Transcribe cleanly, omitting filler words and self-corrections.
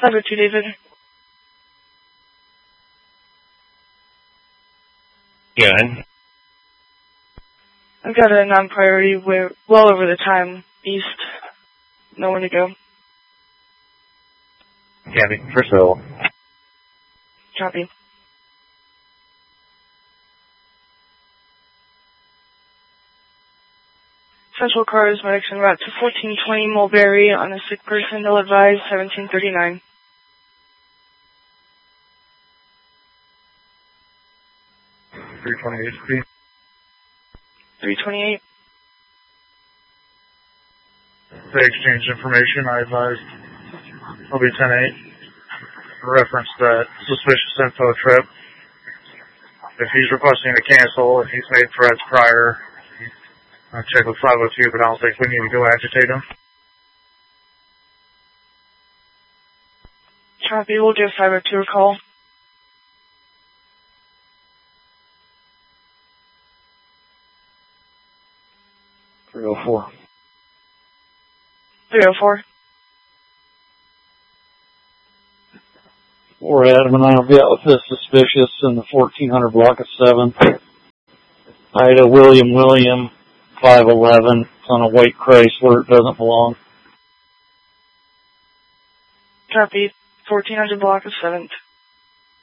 502 David. Go ahead. I've got a non-priority. We're well over the time. East. Nowhere to go. Copy. First level. Copy. Central cars, medics en route to 1420 Mulberry on a sick person. They'll advise 1739. .328. 328. They exchanged information. I advised it'll be 10-8. Reference that suspicious info trip. If he's requesting to cancel, if he's made threats prior, I'll check with 502, but I don't think we need to go agitate him. Copy. We'll give 502 a call. .304. 304. 4 Adam and I will be out with this suspicious in the 1400 block of 7. Ida William 511. It's on a white Chrysler. It doesn't belong. Copy. 1400 block of 7th.